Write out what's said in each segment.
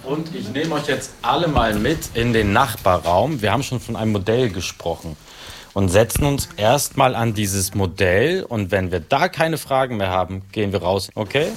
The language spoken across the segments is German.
Und ich nehme euch jetzt alle mal mit in den Nachbarraum. Wir haben schon von einem Modell gesprochen. Und setzen uns erstmal an dieses Modell. Und wenn wir da keine Fragen mehr haben, gehen wir raus. Okay?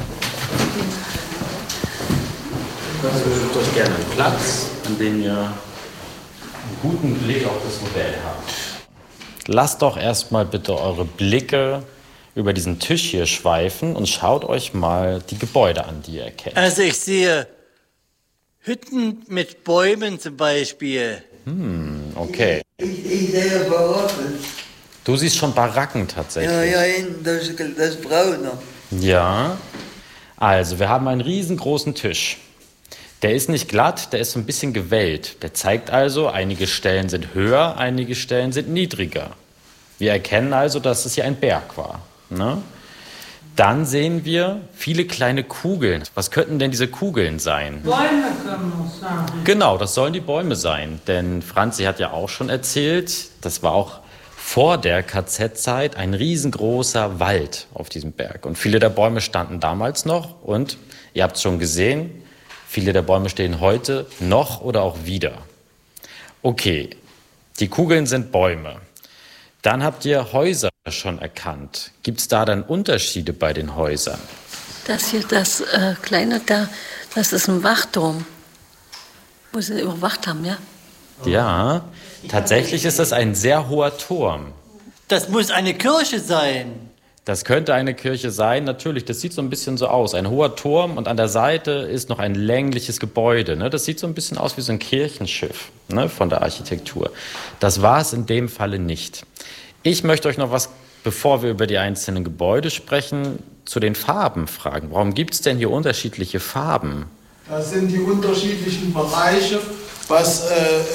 Sucht euch gerne einen Platz, an dem ihr einen guten Blick auf das Modell habt. Lasst doch erstmal bitte eure Blicke über diesen Tisch hier schweifen und schaut euch mal die Gebäude an, die ihr kennt. Also ich sehe Hütten mit Bäumen zum Beispiel. Okay. Ich sehe Baracken. Du siehst schon Baracken tatsächlich. Ja, das Braune. Ja, also wir haben einen riesengroßen Tisch. Der ist nicht glatt, der ist so ein bisschen gewellt. Der zeigt also, einige Stellen sind höher, einige Stellen sind niedriger. Wir erkennen also, dass es hier ein Berg war. Ne? Dann sehen wir viele kleine Kugeln. Was könnten denn diese Kugeln sein? Bäume können es sein. Genau, das sollen die Bäume sein. Denn Franzi hat ja auch schon erzählt, das war auch vor der KZ-Zeit ein riesengroßer Wald auf diesem Berg. Und viele der Bäume standen damals noch. Und ihr habt es schon gesehen, viele der Bäume stehen heute noch oder auch wieder. Okay, die Kugeln sind Bäume. Dann habt ihr Häuser schon erkannt. Gibt es da dann Unterschiede bei den Häusern? Das hier, das kleine da, das ist ein Wachturm, wo sie überwacht haben, ja? Ja, tatsächlich ist das ein sehr hoher Turm. Das muss eine Kirche sein. Das könnte eine Kirche sein, natürlich, das sieht so ein bisschen so aus. Ein hoher Turm und an der Seite ist noch ein längliches Gebäude. Ne? Das sieht so ein bisschen aus wie so ein Kirchenschiff, ne, von der Architektur. Das war es in dem Falle nicht. Ich möchte euch noch was, bevor wir über die einzelnen Gebäude sprechen, zu den Farben fragen. Warum gibt es denn hier unterschiedliche Farben? Das sind die unterschiedlichen Bereiche, was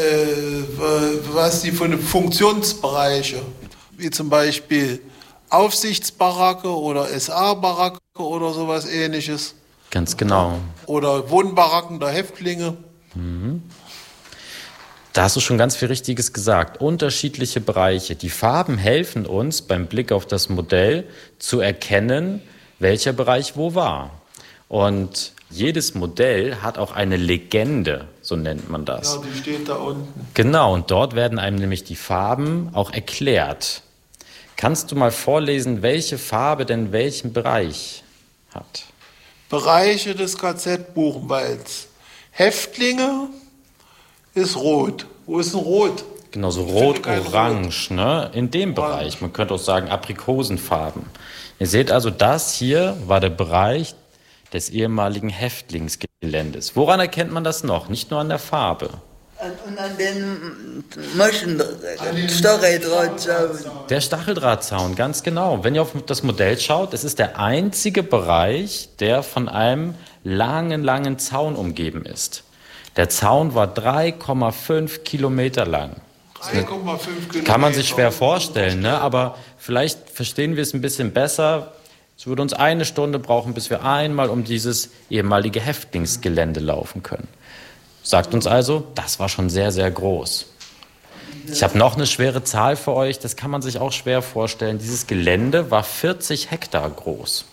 die von den Funktionsbereiche, wie zum Beispiel Aufsichtsbaracke oder SA-Baracke oder sowas Ähnliches. Ganz genau. Oder Wohnbaracken der Häftlinge. Da hast du schon ganz viel Richtiges gesagt. Unterschiedliche Bereiche. Die Farben helfen uns beim Blick auf das Modell zu erkennen, welcher Bereich wo war. Und jedes Modell hat auch eine Legende, so nennt man das. Ja, die steht da unten. Genau, und dort werden einem nämlich die Farben auch erklärt. Kannst du mal vorlesen, welche Farbe denn welchen Bereich hat? Bereiche des KZ Buchenwalds. Häftlinge ist rot. Wo ist denn rot? Genau, so rot-orange, ne? In dem Bereich. Man könnte auch sagen Aprikosenfarben. Ihr seht also, das hier war der Bereich des ehemaligen Häftlingsgeländes. Woran erkennt man das noch? Nicht nur an der Farbe. Und an den Stacheldrahtzaun. Der Stacheldrahtzaun, ganz genau. Wenn ihr auf das Modell schaut, es ist der einzige Bereich, der von einem langen Zaun umgeben ist. Der Zaun war 3,5 Kilometer lang. 3,5 Kilometer. Kann man sich schwer vorstellen, ne? Aber vielleicht verstehen wir es ein bisschen besser. Es würde uns 1 Stunde brauchen, bis wir einmal um dieses ehemalige Häftlingsgelände laufen können. Sagt uns also, das war schon sehr, sehr groß. Ich habe noch eine schwere Zahl für euch, das kann man sich auch schwer vorstellen. Dieses Gelände war 40 Hektar groß.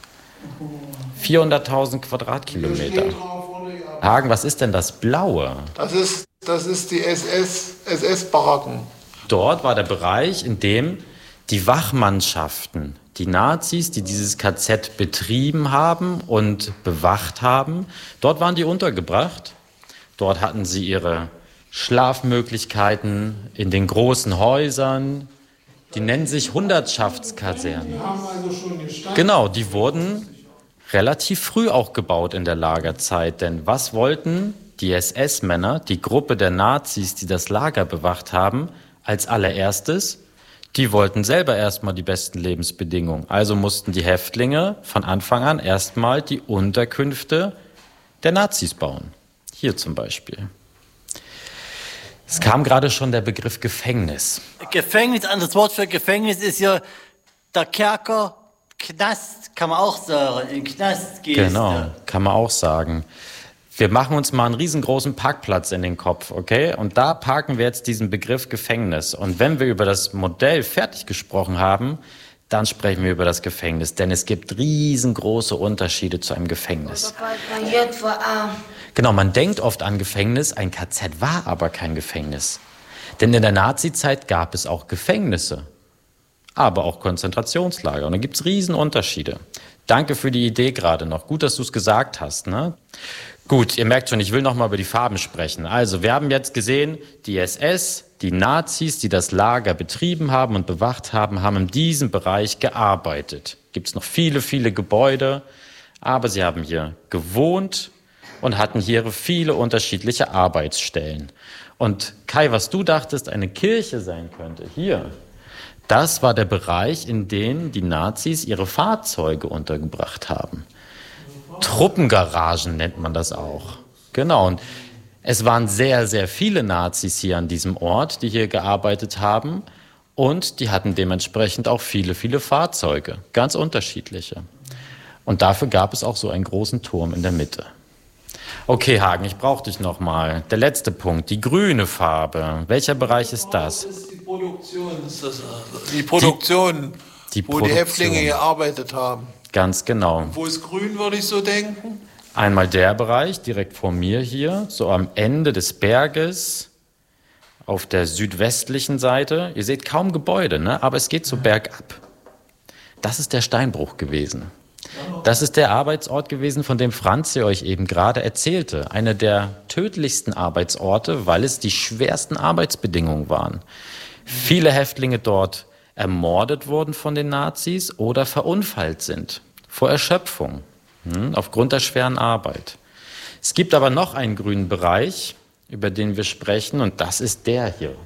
400.000 Quadratkilometer. Hagen, was ist denn das Blaue? Das ist die SS-Baracken. Dort war der Bereich, in dem die Wachmannschaften, die Nazis, die dieses KZ betrieben haben und bewacht haben, dort waren die untergebracht. Dort hatten sie ihre Schlafmöglichkeiten in den großen Häusern. Die nennen sich Hundertschaftskasernen. Die haben also schon gestanden. Genau, die wurden relativ früh auch gebaut in der Lagerzeit. Denn was wollten die SS-Männer, die Gruppe der Nazis, die das Lager bewacht haben, als allererstes? Die wollten selber erstmal die besten Lebensbedingungen. Also mussten die Häftlinge von Anfang an erstmal die Unterkünfte der Nazis bauen. Hier zum Beispiel. Es kam gerade schon der Begriff Gefängnis. Gefängnis, anderes Wort für Gefängnis ist ja der Kerker, Knast, kann man auch sagen. In den Knast gehst Genau, kann man auch sagen. Wir machen uns mal einen riesengroßen Parkplatz in den Kopf, okay? Und da parken wir jetzt diesen Begriff Gefängnis. Und wenn wir über das Modell fertig gesprochen haben, Dann sprechen wir über das Gefängnis, denn es gibt riesengroße Unterschiede zu einem Gefängnis. Genau, man denkt oft an Gefängnis, ein KZ war aber kein Gefängnis. Denn in der Nazizeit gab es auch Gefängnisse, aber auch Konzentrationslager. Und da gibt es Riesenunterschiede. Danke für die Idee gerade noch. Gut, dass du es gesagt hast, ne? Gut, ihr merkt schon, ich will noch mal über die Farben sprechen. Also, wir haben jetzt gesehen, die SS, die Nazis, die das Lager betrieben haben und bewacht haben, haben in diesem Bereich gearbeitet. Gibt es noch viele, viele Gebäude, aber sie haben hier gewohnt und hatten hier viele unterschiedliche Arbeitsstellen. Und Kai, was du dachtest, eine Kirche sein könnte, hier, das war der Bereich, in dem die Nazis ihre Fahrzeuge untergebracht haben. Truppengaragen nennt man das auch. Genau, und es waren sehr, sehr viele Nazis hier an diesem Ort, die hier gearbeitet haben. Und die hatten dementsprechend auch viele, viele Fahrzeuge, ganz unterschiedliche. Und dafür gab es auch so einen großen Turm in der Mitte. Okay, Hagen, ich brauche dich noch mal. Der letzte Punkt, die grüne Farbe. Welcher Bereich ist das? Das ist die Produktion. Die Produktion, wo die Häftlinge gearbeitet haben. Ganz genau. Wo ist grün, würde ich so denken? Einmal der Bereich, direkt vor mir hier, so am Ende des Berges, auf der südwestlichen Seite. Ihr seht kaum Gebäude, ne? Aber es geht so bergab. Das ist der Steinbruch gewesen. Das ist der Arbeitsort gewesen, von dem Franzi euch eben gerade erzählte. Einer der tödlichsten Arbeitsorte, weil es die schwersten Arbeitsbedingungen waren. Viele Häftlinge dort ermordet wurden von den Nazis oder verunfallt sind vor Erschöpfung, aufgrund der schweren Arbeit. Es gibt aber noch einen grünen Bereich, über den wir sprechen, und das ist der hier.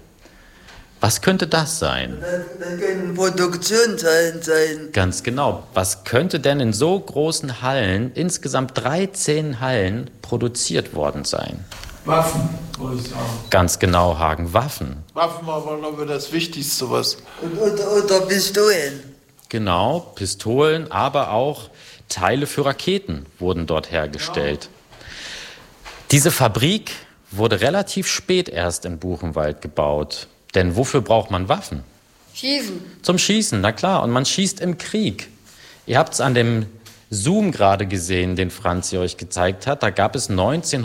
Was könnte das sein? Das können Produktionshallen sein. Ganz genau. Was könnte denn in so großen Hallen, insgesamt 13 Hallen, produziert worden sein? Waffen, würde ich sagen. Ganz genau, Hagen, Waffen. Waffen war aber das Wichtigste, was. Oder Pistolen. Genau, Pistolen, aber auch Teile für Raketen wurden dort hergestellt. Diese Fabrik wurde relativ spät erst in Buchenwald gebaut. Denn wofür braucht man Waffen? Schießen. Zum Schießen, na klar. Und man schießt im Krieg. Ihr habt es an dem Zoom gerade gesehen, den Franzi euch gezeigt hat. Da gab es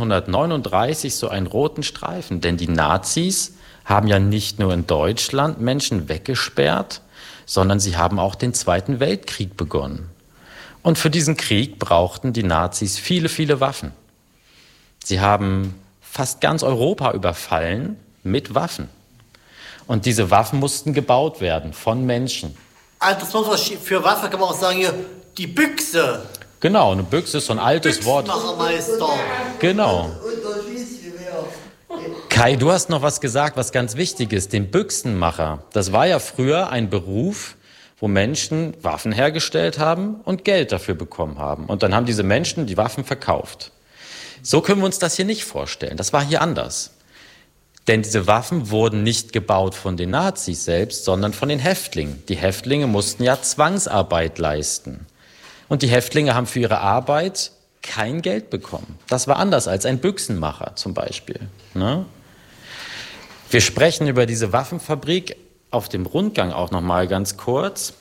1939 so einen roten Streifen. Denn die Nazis haben ja nicht nur in Deutschland Menschen weggesperrt, sondern sie haben auch den Zweiten Weltkrieg begonnen. Und für diesen Krieg brauchten die Nazis viele, viele Waffen. Sie haben fast ganz Europa überfallen mit Waffen. Und diese Waffen mussten gebaut werden von Menschen. Altes Wort für Waffe kann man auch sagen hier, die Büchse. Genau, eine Büchse ist so ein altes Wort. Büchsenmachermeister. Genau. Oder Schießgewehr. Kai, du hast noch was gesagt, was ganz wichtig ist, den Büchsenmacher. Das war ja früher ein Beruf, wo Menschen Waffen hergestellt haben und Geld dafür bekommen haben. Und dann haben diese Menschen die Waffen verkauft. So können wir uns das hier nicht vorstellen. Das war hier anders. Denn diese Waffen wurden nicht gebaut von den Nazis selbst, sondern von den Häftlingen. Die Häftlinge mussten ja Zwangsarbeit leisten. Und die Häftlinge haben für ihre Arbeit kein Geld bekommen. Das war anders als ein Büchsenmacher zum Beispiel. Ne? Wir sprechen über diese Waffenfabrik auf dem Rundgang auch noch mal ganz kurz.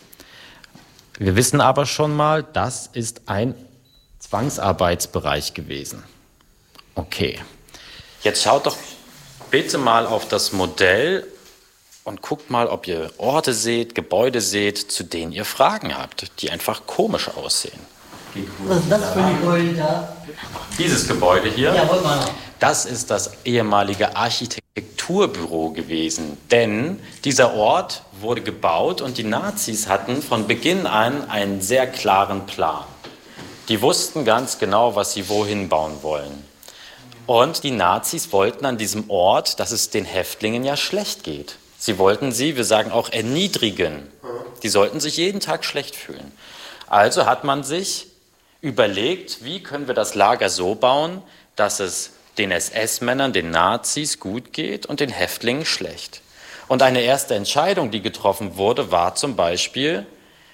Wir wissen aber schon mal, das ist ein Zwangsarbeitsbereich gewesen. Okay, jetzt schaut doch bitte mal auf das Modell und guckt mal, ob ihr Orte seht, Gebäude seht, zu denen ihr Fragen habt, die einfach komisch aussehen. Was ist das für ein Gebäude da? Dieses Gebäude hier, Ja, wollt mal. das ist das ehemalige Architekturbüro gewesen. Denn dieser Ort wurde gebaut und die Nazis hatten von Beginn an einen sehr klaren Plan. Die wussten ganz genau, was sie wohin bauen wollen. Und die Nazis wollten an diesem Ort, dass es den Häftlingen ja schlecht geht. Sie wollten sie, wir sagen auch, erniedrigen. Die sollten sich jeden Tag schlecht fühlen. Also hat man sich überlegt, wie können wir das Lager so bauen, dass es den SS-Männern, den Nazis gut geht und den Häftlingen schlecht. Und eine erste Entscheidung, die getroffen wurde, war zum Beispiel,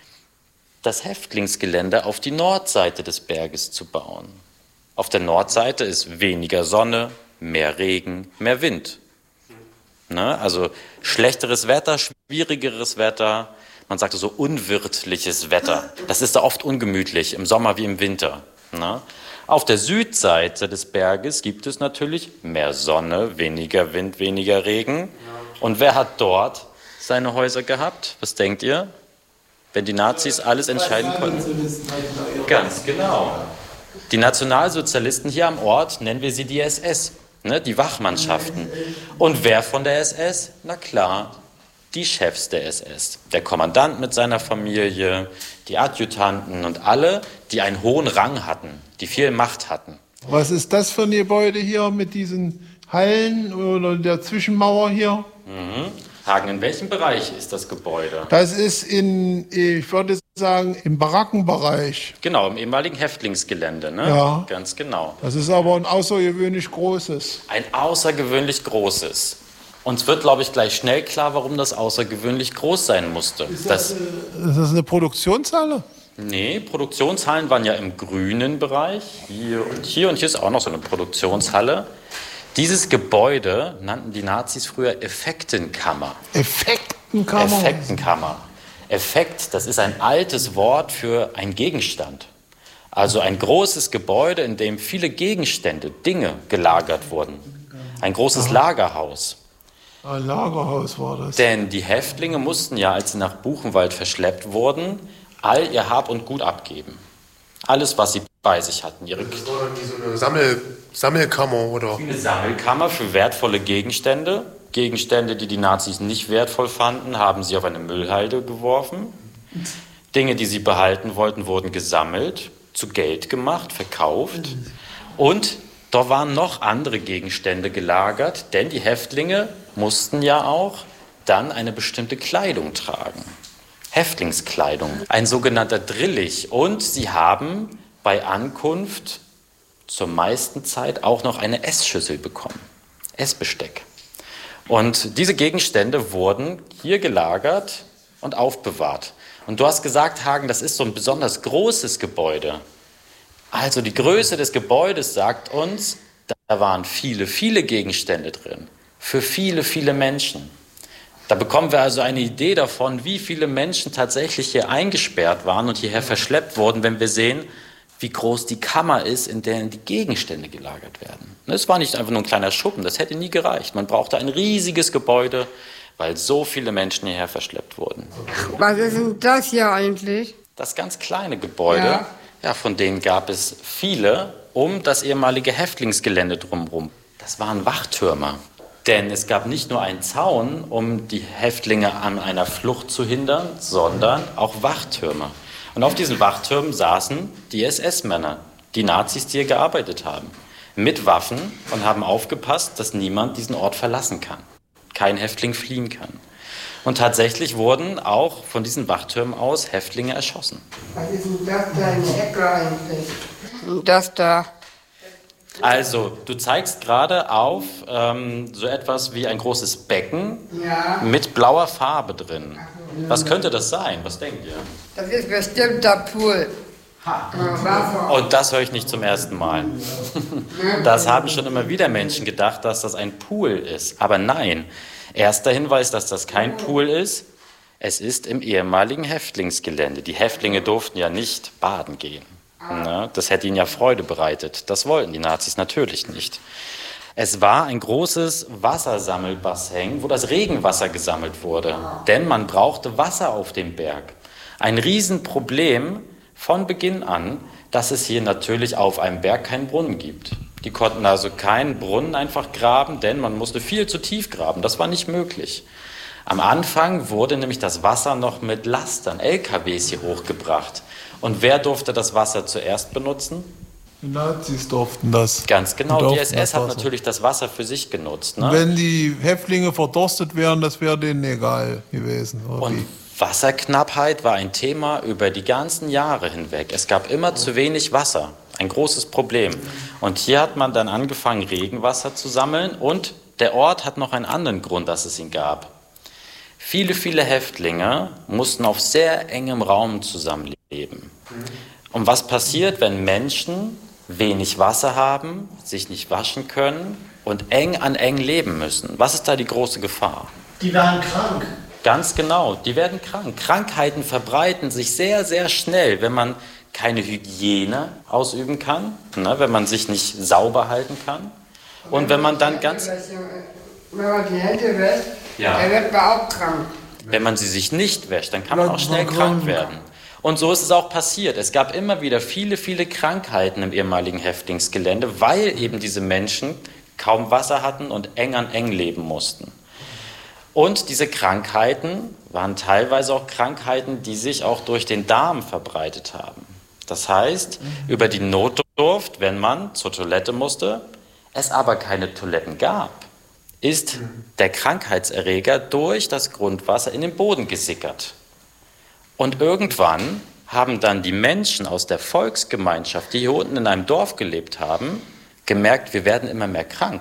das Häftlingsgelände auf die Nordseite des Berges zu bauen. Auf der Nordseite ist weniger Sonne, mehr Regen, mehr Wind. Ne? Also schlechteres Wetter, schwierigeres Wetter. man sagte so unwirtliches Wetter. Das ist da oft ungemütlich, im Sommer wie im Winter. Ne? Auf der Südseite des Berges gibt es natürlich mehr Sonne, weniger Wind, weniger Regen. Und wer hat dort seine Häuser gehabt? Was denkt ihr? Wenn die Nazis alles entscheiden konnten? Ganz genau. Die Nationalsozialisten hier am Ort, nennen wir sie die SS, ne, die Wachmannschaften. Und wer von der SS? Na klar, die Chefs der SS. Der Kommandant mit seiner Familie, die Adjutanten und alle, die einen hohen Rang hatten, die viel Macht hatten. Was ist das für ein Gebäude hier mit diesen Hallen oder der Zwischenmauer hier? Hagen, in welchem Bereich ist das Gebäude? Das ist ich würde sagen, im Barackenbereich. Genau, im ehemaligen Häftlingsgelände, ne? Ja. Ganz genau. Das ist aber ein außergewöhnlich großes. Ein außergewöhnlich großes. Uns wird, glaube ich, gleich schnell klar, warum das außergewöhnlich groß sein musste. Ist das eine Produktionshalle? Nee, Produktionshallen waren ja im grünen Bereich. Hier und hier ist auch noch so eine Produktionshalle. Dieses Gebäude nannten die Nazis früher Effektenkammer. Effektenkammer? Effektenkammer. Effekt, das ist ein altes Wort für einen Gegenstand. Also ein großes Gebäude, in dem viele Gegenstände, Dinge gelagert wurden. Ein großes Lagerhaus. Ein Lagerhaus war das. Denn die Häftlinge mussten ja, als sie nach Buchenwald verschleppt wurden, all ihr Hab und Gut abgeben. Alles, was sie bei sich hatten. Das war dann wie so eine Sammelkammer, oder? Eine Sammelkammer für wertvolle Gegenstände. Gegenstände, die die Nazis nicht wertvoll fanden, haben sie auf eine Müllhalde geworfen. Dinge, die sie behalten wollten, wurden gesammelt, zu Geld gemacht, verkauft. Und da waren noch andere Gegenstände gelagert, denn die Häftlinge mussten ja auch dann eine bestimmte Kleidung tragen. Häftlingskleidung, ein sogenannter Drillich. Und sie haben bei Ankunft zur meisten Zeit auch noch eine Essschüssel bekommen, Essbesteck. Und diese Gegenstände wurden hier gelagert und aufbewahrt. Und du hast gesagt, Hagen, das ist so ein besonders großes Gebäude. Also die Größe des Gebäudes sagt uns, da waren viele, viele Gegenstände drin. Für viele, viele Menschen. Da bekommen wir also eine Idee davon, wie viele Menschen tatsächlich hier eingesperrt waren und hierher verschleppt wurden, wenn wir sehen, wie groß die Kammer ist, in der die Gegenstände gelagert werden. Es war nicht einfach nur ein kleiner Schuppen, das hätte nie gereicht. Man brauchte ein riesiges Gebäude, weil so viele Menschen hierher verschleppt wurden. Was ist denn das hier eigentlich? Das ganz kleine Gebäude, ja, von denen gab es viele um das ehemalige Häftlingsgelände drumherum. Das waren Wachtürme. Denn es gab nicht nur einen Zaun, um die Häftlinge an einer Flucht zu hindern, sondern auch Wachtürme. Und auf diesen Wachtürmen saßen die SS-Männer, die Nazis, die hier gearbeitet haben, mit Waffen und haben aufgepasst, dass niemand diesen Ort verlassen kann, kein Häftling fliehen kann. Und tatsächlich wurden auch von diesen Wachtürmen aus Häftlinge erschossen. Was ist denn das da in der Ecke eigentlich? Das da. Also, du zeigst gerade auf so etwas wie ein großes Becken mit blauer Farbe drin. Was könnte das sein? Was denkt ihr? Das ist bestimmt der Pool. Wasser. Und das höre ich nicht zum ersten Mal. Das haben schon immer wieder Menschen gedacht, dass das ein Pool ist. Aber nein, erster Hinweis, dass das kein Pool ist, es ist im ehemaligen Häftlingsgelände. Die Häftlinge durften ja nicht baden gehen. Das hätte ihnen ja Freude bereitet. Das wollten die Nazis natürlich nicht. Es war ein großes Wassersammelbassin, wo das Regenwasser gesammelt wurde. Denn man brauchte Wasser auf dem Berg. Ein Riesenproblem von Beginn an, dass es hier natürlich auf einem Berg keinen Brunnen gibt. Die konnten also keinen Brunnen einfach graben, denn man musste viel zu tief graben. Das war nicht möglich. Am Anfang wurde nämlich das Wasser noch mit Lastern, LKWs hier hochgebracht. Und wer durfte das Wasser zuerst benutzen? Die Nazis durften das. Ganz genau, die SS hat Wasser. natürlich das Wasser für sich genutzt. Ne? Wenn die Häftlinge verdurstet wären, das wäre denen egal gewesen. Und Wasserknappheit war ein Thema über die ganzen Jahre hinweg. Es gab immer zu wenig Wasser, ein großes Problem. Und hier hat man dann angefangen, Regenwasser zu sammeln. Und der Ort hat noch einen anderen Grund, dass es ihn gab. Viele, viele Häftlinge mussten auf sehr engem Raum zusammenleben. Und was passiert, wenn Menschen wenig Wasser haben, sich nicht waschen können und eng an eng leben müssen? Was ist da die große Gefahr? Die waren krank. Ganz genau, die werden krank. Krankheiten verbreiten sich sehr, sehr schnell, wenn man keine Hygiene ausüben kann, ne, wenn man sich nicht sauber halten kann. Und wenn man dann Wenn man die Hände wäscht, Ja. dann wird man auch krank. Wenn man sie sich nicht wäscht, dann kann man auch schnell krank werden. Und so ist es auch passiert. Es gab immer wieder viele, viele Krankheiten im ehemaligen Häftlingsgelände, weil eben diese Menschen kaum Wasser hatten und eng an eng leben mussten. Und diese Krankheiten waren teilweise auch Krankheiten, die sich auch durch den Darm verbreitet haben. Das heißt, über die Notdurft, wenn man zur Toilette musste, es aber keine Toiletten gab, ist der Krankheitserreger durch das Grundwasser in den Boden gesickert. Und irgendwann haben dann die Menschen aus der Volksgemeinschaft, die hier unten in einem Dorf gelebt haben, gemerkt, wir werden immer mehr krank.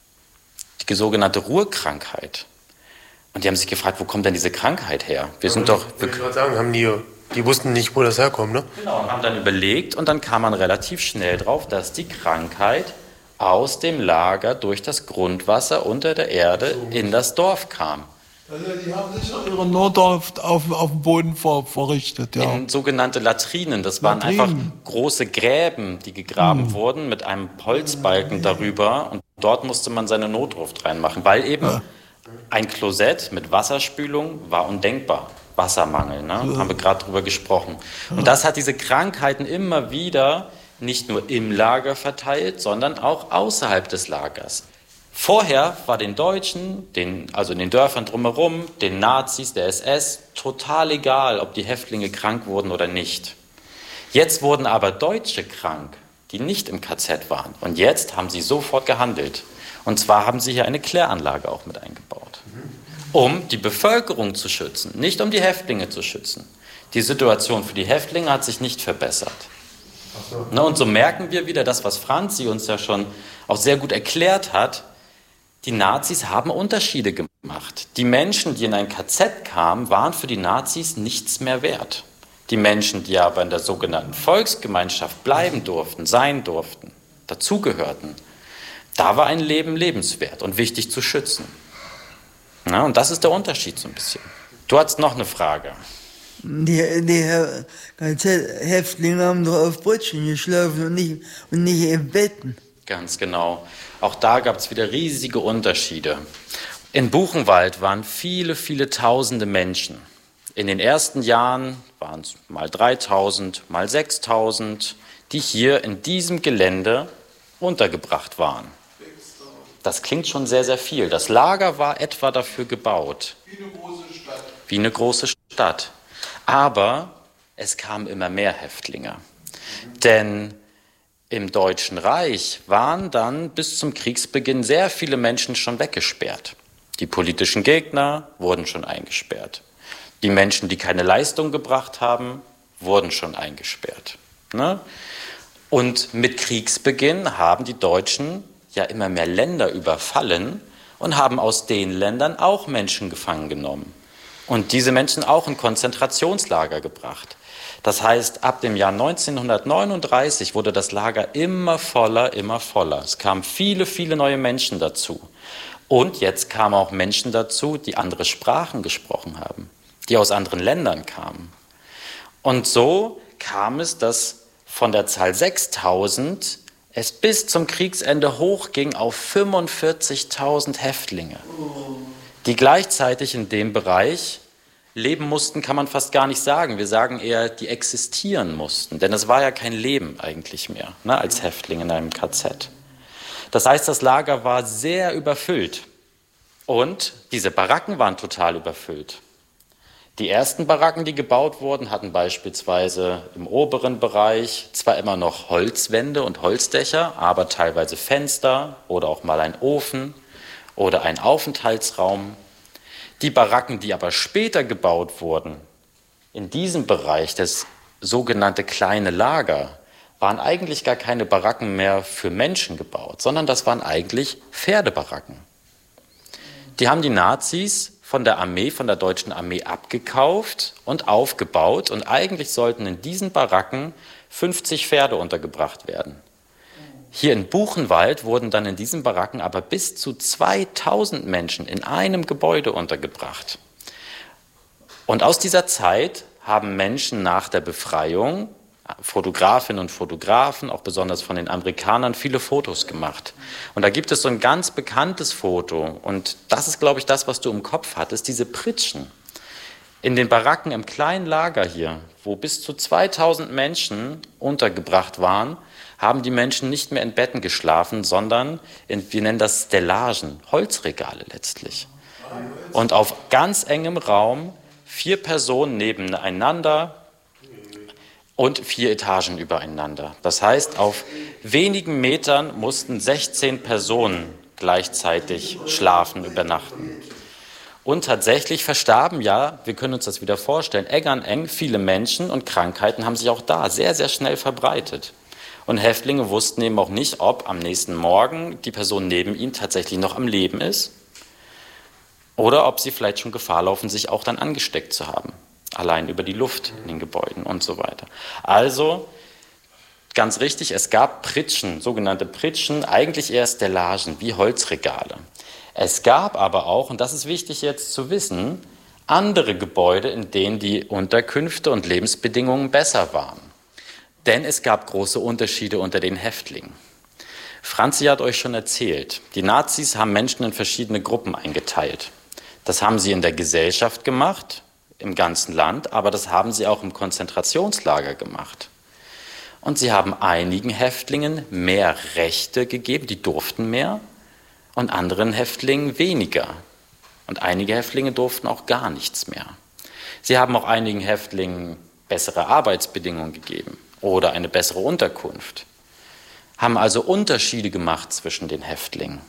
Die sogenannte Ruhrkrankheit. Und die haben sich gefragt, wo kommt denn diese Krankheit her? Wir sind doch... Ich wollte gerade sagen, die wussten nicht, wo das herkommt, ne? Genau, und haben dann überlegt und dann kam man relativ schnell drauf, dass die Krankheit aus dem Lager durch das Grundwasser unter der Erde in das Dorf kam. Also die haben sich noch ihre Notdurft auf dem Boden verrichtet, ja. In sogenannte Latrinen. Das waren Latrinen. einfach große Gräben, die gegraben wurden mit einem Holzbalken darüber. Und dort musste man seine Notdurft reinmachen, weil eben ein Klosett mit Wasserspülung war undenkbar. Wassermangel, ne? Haben wir gerade drüber gesprochen. Und das hat diese Krankheiten immer wieder nicht nur im Lager verteilt, sondern auch außerhalb des Lagers. Vorher war den Deutschen, also in den Dörfern drumherum, den Nazis, der SS, total egal, ob die Häftlinge krank wurden oder nicht. Jetzt wurden aber Deutsche krank, die nicht im KZ waren. Und jetzt haben sie sofort gehandelt. Und zwar haben sie hier eine Kläranlage auch mit eingebaut, um die Bevölkerung zu schützen, nicht um die Häftlinge zu schützen. Die Situation für die Häftlinge hat sich nicht verbessert. Na, und so merken wir wieder das, was Franzi uns ja schon auch sehr gut erklärt hat. Die Nazis haben Unterschiede gemacht. Die Menschen, die in ein KZ kamen, waren für die Nazis nichts mehr wert. Die Menschen, die aber in der sogenannten Volksgemeinschaft bleiben durften, sein durften, dazugehörten, da war ein Leben lebenswert und wichtig zu schützen. Na, und das ist der Unterschied so ein bisschen. Du hast noch eine Frage. Die KZ-Häftlinge haben doch auf Brötchen geschlafen und nicht in Betten. Ganz genau. Auch da gab es wieder riesige Unterschiede. In Buchenwald waren viele, viele tausende Menschen. In den ersten Jahren waren es mal 3.000, mal 6.000, die hier in diesem Gelände untergebracht waren. Das klingt schon sehr, sehr viel. Das Lager war etwa dafür gebaut. Wie eine große Stadt. Wie eine große Stadt. Aber es kamen immer mehr Häftlinge. Denn im Deutschen Reich waren dann bis zum Kriegsbeginn sehr viele Menschen schon weggesperrt. Die politischen Gegner wurden schon eingesperrt. Die Menschen, die keine Leistung gebracht haben, wurden schon eingesperrt. Ne? Und mit Kriegsbeginn haben die Deutschen ja immer mehr Länder überfallen und haben aus den Ländern auch Menschen gefangen genommen. Und diese Menschen auch in Konzentrationslager gebracht. Das heißt, ab dem Jahr 1939 wurde das Lager immer voller, immer voller. Es kamen viele, viele neue Menschen dazu. Und jetzt kamen auch Menschen dazu, die andere Sprachen gesprochen haben, die aus anderen Ländern kamen. Und so kam es, dass von der Zahl 6.000 es bis zum Kriegsende hochging auf 45.000 Häftlinge, die gleichzeitig in dem Bereich leben mussten, kann man fast gar nicht sagen. Wir sagen eher, die existieren mussten, denn es war ja kein Leben eigentlich mehr, ne, als Häftling in einem KZ. Das heißt, das Lager war sehr überfüllt und diese Baracken waren total überfüllt. Die ersten Baracken, die gebaut wurden, hatten beispielsweise im oberen Bereich zwar immer noch Holzwände und Holzdächer, aber teilweise Fenster oder auch mal ein Ofen oder ein Aufenthaltsraum. Die Baracken, die aber später gebaut wurden, in diesem Bereich, das sogenannte kleine Lager, waren eigentlich gar keine Baracken mehr für Menschen gebaut, sondern das waren eigentlich Pferdebaracken. Die haben die Nazis von der Armee, von der deutschen Armee abgekauft und aufgebaut und eigentlich sollten in diesen Baracken 50 Pferde untergebracht werden. Hier in Buchenwald wurden dann in diesen Baracken aber bis zu 2.000 Menschen in einem Gebäude untergebracht. Und aus dieser Zeit haben Menschen nach der Befreiung, Fotografinnen und Fotografen, auch besonders von den Amerikanern, viele Fotos gemacht. Und da gibt es so ein ganz bekanntes Foto. Und das ist, glaube ich, das, was du im Kopf hattest, diese Pritschen. In den Baracken im kleinen Lager hier, wo bis zu 2000 Menschen untergebracht waren, haben die Menschen nicht mehr in Betten geschlafen, sondern wir nennen das Stellagen, Holzregale letztlich. Und auf ganz engem Raum 4 Personen nebeneinander und 4 Etagen übereinander. Das heißt, auf wenigen Metern mussten 16 Personen gleichzeitig schlafen, übernachten. Und tatsächlich verstarben ja, wir können uns das wieder vorstellen, eng an eng, viele Menschen und Krankheiten haben sich auch da sehr, sehr schnell verbreitet. Und Häftlinge wussten eben auch nicht, ob am nächsten Morgen die Person neben ihnen tatsächlich noch am Leben ist oder ob sie vielleicht schon Gefahr laufen, sich auch dann angesteckt zu haben. Allein über die Luft in den Gebäuden und so weiter. Also, ganz richtig, es gab Pritschen, sogenannte Pritschen, eigentlich eher Stellagen, wie Holzregale. Es gab aber auch, und das ist wichtig jetzt zu wissen, andere Gebäude, in denen die Unterkünfte und Lebensbedingungen besser waren. Denn es gab große Unterschiede unter den Häftlingen. Franzi hat euch schon erzählt, die Nazis haben Menschen in verschiedene Gruppen eingeteilt. Das haben sie in der Gesellschaft gemacht, im ganzen Land, aber das haben sie auch im Konzentrationslager gemacht. Und sie haben einigen Häftlingen mehr Rechte gegeben, die durften mehr, und anderen Häftlingen weniger. Und einige Häftlinge durften auch gar nichts mehr. Sie haben auch einigen Häftlingen bessere Arbeitsbedingungen gegeben oder eine bessere Unterkunft. Haben also Unterschiede gemacht zwischen den Häftlingen.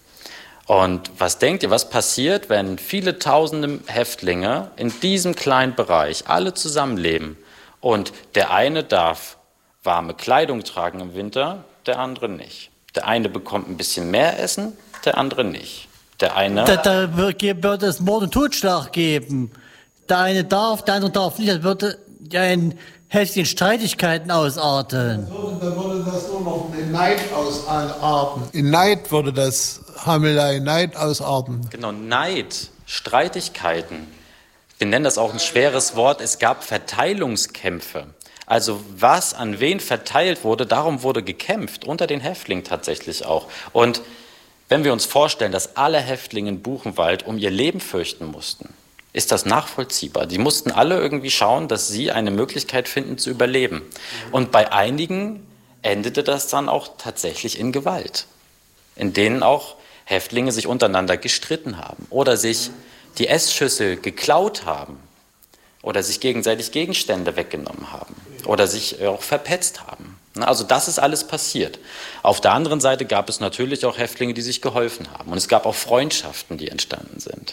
Und was denkt ihr, was passiert, wenn viele tausende Häftlinge in diesem kleinen Bereich alle zusammenleben und der eine darf warme Kleidung tragen im Winter, der andere nicht. Der eine bekommt ein bisschen mehr Essen, der andere nicht. Der eine... Da wird es Mord und Totschlag geben. Der eine darf, der andere darf nicht. Das würde ja in heftigen Streitigkeiten ausarten. Dann würde das nur noch in Neid ausarten. In Neid würde das Hamelei, Neid ausarten. Genau, Neid, Streitigkeiten. Wir nennen das auch ein schweres Wort. Es gab Verteilungskämpfe. Also was an wen verteilt wurde, darum wurde gekämpft, unter den Häftlingen tatsächlich auch. Und wenn wir uns vorstellen, dass alle Häftlinge in Buchenwald um ihr Leben fürchten mussten, ist das nachvollziehbar. Die mussten alle irgendwie schauen, dass sie eine Möglichkeit finden zu überleben. Und bei einigen endete das dann auch tatsächlich in Gewalt, in denen auch Häftlinge sich untereinander gestritten haben oder sich die Essschüssel geklaut haben oder sich gegenseitig Gegenstände weggenommen haben oder sich auch verpetzt haben. Also das ist alles passiert. Auf der anderen Seite gab es natürlich auch Häftlinge, die sich geholfen haben. Und es gab auch Freundschaften, die entstanden sind.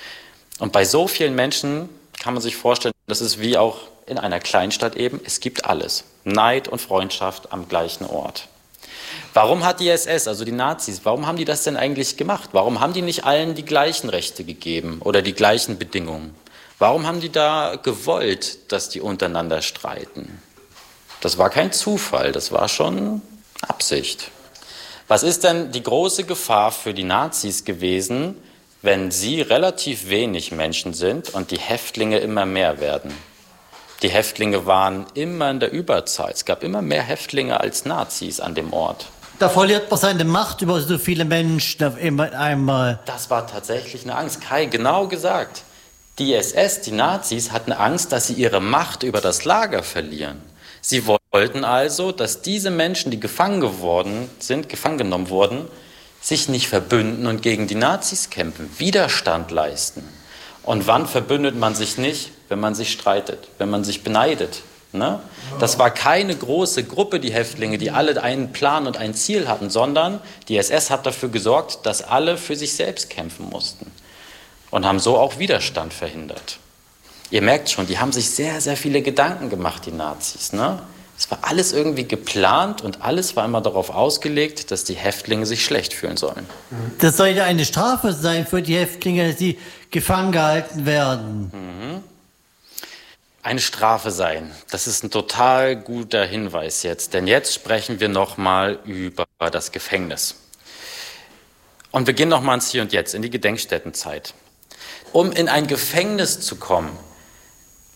Und bei so vielen Menschen kann man sich vorstellen, das ist wie auch in einer Kleinstadt eben, es gibt alles. Neid und Freundschaft am gleichen Ort. Warum hat die SS, also die Nazis, warum haben die das denn eigentlich gemacht? Warum haben die nicht allen die gleichen Rechte gegeben oder die gleichen Bedingungen? Warum haben die da gewollt, dass die untereinander streiten? Das war kein Zufall, das war schon Absicht. Was ist denn die große Gefahr für die Nazis gewesen, wenn sie relativ wenig Menschen sind und die Häftlinge immer mehr werden? Die Häftlinge waren immer in der Überzahl. Es gab immer mehr Häftlinge als Nazis an dem Ort. Da verliert man seine Macht über so viele Menschen auf einmal. Das war tatsächlich eine Angst. Kai, genau gesagt. Die SS, die Nazis, hatten Angst, dass sie ihre Macht über das Lager verlieren. Sie wollten also, dass diese Menschen, die gefangen genommen wurden, sich nicht verbünden und gegen die Nazis kämpfen, Widerstand leisten. Und wann verbündet man sich nicht? Wenn man sich streitet, wenn man sich beneidet. Ne? Das war keine große Gruppe, die Häftlinge, die alle einen Plan und ein Ziel hatten, sondern die SS hat dafür gesorgt, dass alle für sich selbst kämpfen mussten und haben so auch Widerstand verhindert. Ihr merkt schon, die haben sich sehr, sehr viele Gedanken gemacht, die Nazis. Ne? Es war alles irgendwie geplant und alles war immer darauf ausgelegt, dass die Häftlinge sich schlecht fühlen sollen. Das soll ja eine Strafe sein für die Häftlinge, dass sie gefangen gehalten werden. Eine Strafe sein, das ist ein total guter Hinweis jetzt, denn jetzt sprechen wir nochmal über das Gefängnis. Und wir gehen nochmal ins Hier und Jetzt, in die Gedenkstättenzeit. Um in ein Gefängnis zu kommen,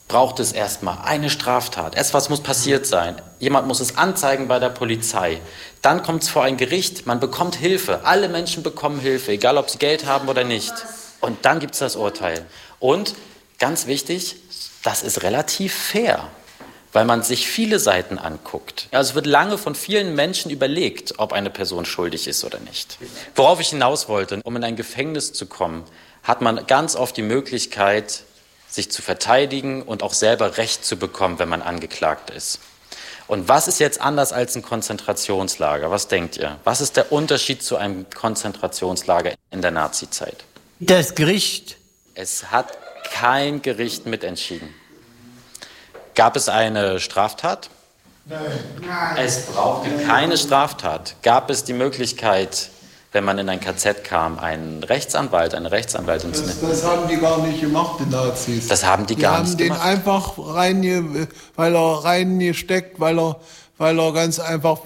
braucht es erstmal eine Straftat. Erst was muss passiert sein. Jemand muss es anzeigen bei der Polizei. Dann kommt es vor ein Gericht, man bekommt Hilfe. Alle Menschen bekommen Hilfe, egal ob sie Geld haben oder nicht. Und dann gibt es das Urteil. Und ganz wichtig, das ist relativ fair, weil man sich viele Seiten anguckt. Also es wird lange von vielen Menschen überlegt, ob eine Person schuldig ist oder nicht. Worauf ich hinaus wollte, um in ein Gefängnis zu kommen, hat man ganz oft die Möglichkeit, sich zu verteidigen und auch selber Recht zu bekommen, wenn man angeklagt ist. Und was ist jetzt anders als ein Konzentrationslager? Was denkt ihr? Was ist der Unterschied zu einem Konzentrationslager in der Nazizeit? Das Gericht. Es hat kein Gericht mitentschieden. Gab es eine Straftat? Nein. Es brauchte keine Straftat. Gab es die Möglichkeit, wenn man in ein KZ kam, einen Rechtsanwalt, eine Rechtsanwältin zu nehmen? Das haben die gar nicht gemacht, die Nazis. Das haben die gar nicht gemacht. Die haben den einfach weil er reingesteckt, weil er ganz einfach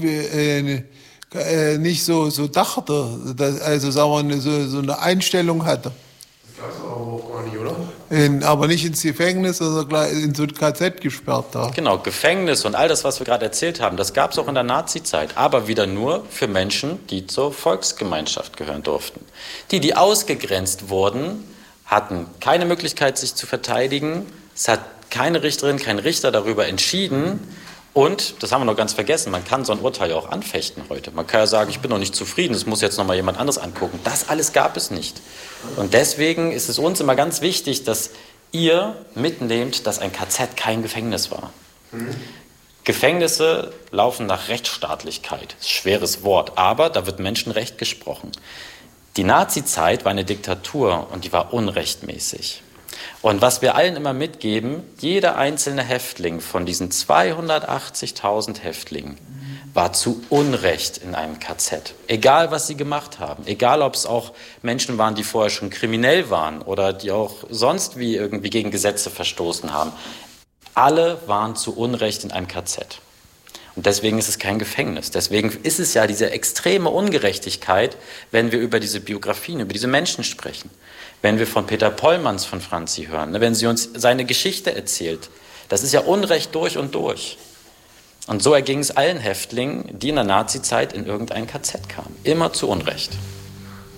nicht so dachte, also sagen wir, so eine Einstellung hatte. Das gab es aber auch gar nicht, oder? Aber nicht ins Gefängnis, also gleich in so ein KZ gesperrt da. Genau, Gefängnis und all das, was wir gerade erzählt haben, das gab es auch in der Nazizeit, aber wieder nur für Menschen, die zur Volksgemeinschaft gehören durften. Die ausgegrenzt wurden, hatten keine Möglichkeit, sich zu verteidigen. Es hat keine Richterin, kein Richter darüber entschieden. Und, das haben wir noch ganz vergessen, man kann so ein Urteil ja auch anfechten heute. Man kann ja sagen, ich bin noch nicht zufrieden, das muss jetzt noch mal jemand anderes angucken. Das alles gab es nicht. Und deswegen ist es uns immer ganz wichtig, dass ihr mitnehmt, dass ein KZ kein Gefängnis war. Gefängnisse laufen nach Rechtsstaatlichkeit. Schweres Wort, aber da wird Menschenrecht gesprochen. Die Nazizeit war eine Diktatur und die war unrechtmäßig. Und was wir allen immer mitgeben, jeder einzelne Häftling von diesen 280.000 Häftlingen war zu Unrecht in einem KZ. Egal, was sie gemacht haben. Egal, ob es auch Menschen waren, die vorher schon kriminell waren oder die auch sonst wie irgendwie gegen Gesetze verstoßen haben. Alle waren zu Unrecht in einem KZ. Und deswegen ist es kein Gefängnis. Deswegen ist es ja diese extreme Ungerechtigkeit, wenn wir über diese Biografien, über diese Menschen sprechen. Wenn wir von Peter Pollmanns von Franzi hören, wenn sie uns seine Geschichte erzählt. Das ist ja Unrecht durch und durch. Und so erging es allen Häftlingen, die in der Nazizeit in irgendein KZ kamen. Immer zu Unrecht.